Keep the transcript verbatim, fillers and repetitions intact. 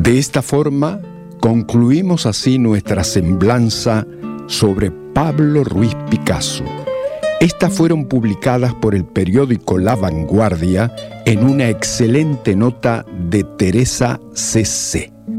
De esta forma, concluimos así nuestra semblanza sobre Pablo Ruiz Picasso. Estas fueron publicadas por el periódico La Vanguardia en una excelente nota de Teresa C C